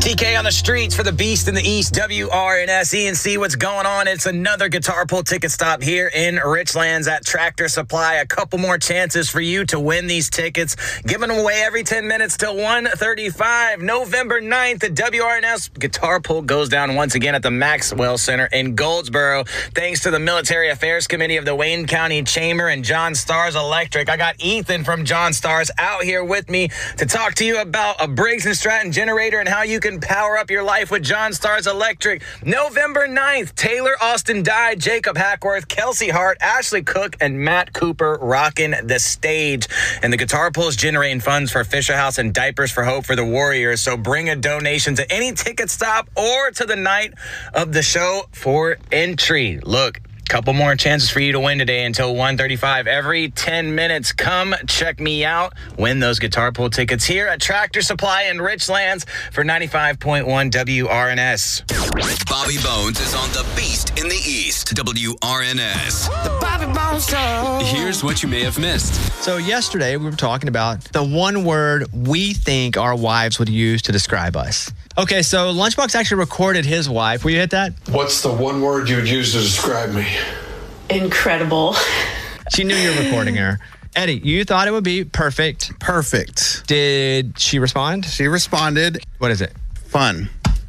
TK on the streets for the Beast in the East, WRNS, ENC. What's going on? It's another Guitar Pull ticket stop here in Richlands at Tractor Supply. A couple more chances for you to win these tickets. Giving them away every 10 minutes till 1:35. November 9th, the WRNS Guitar Pull goes down once again at the Maxwell Center in Goldsboro. Thanks to the Military Affairs Committee of the Wayne County Chamber and John Stars Electric. I got Ethan from John Stars out here with me to talk to you about a Briggs & Stratton generator and how you can power up your life with John Stars Electric. November 9th, Taylor Austin Dye, Jacob Hackworth, Kelsey Hart, Ashley Cook, and Matt Cooper rocking the stage. And the Guitar Pull is generating funds for Fisher House and Diapers for Hope for the Warriors. So bring a donation to any ticket stop or to the night of the show for entry. Look, couple more chances for you to win today until 1:35. Every 10 minutes, come check me out. Win those Guitar Pull tickets here at Tractor Supply in Richlands for 95.1 WRNS. Bobby Bones is on the Beast in the East, WRNS. The Bobby Bones Show. Here's what you may have missed. So yesterday we were talking about the one word we think our wives would use to describe us. Okay, so Lunchbox actually recorded his wife. Will you hit that? What's the one word you would use to describe me? Incredible. She knew you were recording her. Eddie, you thought it would be perfect. Perfect. Did she respond? She responded, What is it? fun.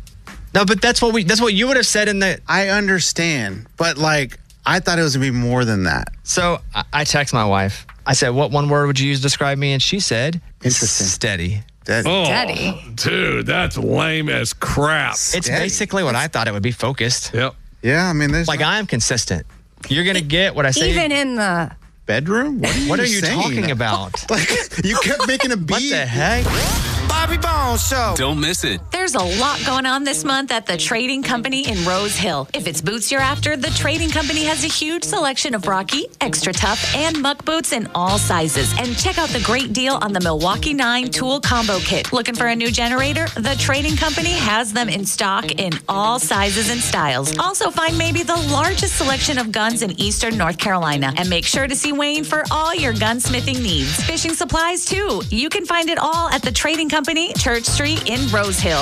No, but that's what you would have said in the... I understand, but I thought it was going to be more than that. So I text my wife. I said, what one word would you use to describe me? And she said, Interesting. Steady. Daddy. Dude, that's lame as crap. It's basically what I thought it would be, focused. Yep. Yeah, I mean, there's I'm consistent. You're going to get what I say. Even in the... bedroom? What are you saying? talking about? You kept making a beat. What the heck? Bobby Bones Show. Don't miss it. There's a lot going on this month at the Trading Company in Rose Hill. If it's boots you're after, the Trading Company has a huge selection of Rocky, Extra Tough, and Muck boots in all sizes. And check out the great deal on the Milwaukee 9 Tool Combo Kit. Looking for a new generator? The Trading Company has them in stock in all sizes and styles. Also find maybe the largest selection of guns in Eastern North Carolina. And make sure to see Wayne for all your gunsmithing needs. Fishing supplies, too. You can find it all at the Trading Company, Church Street in Rose Hill.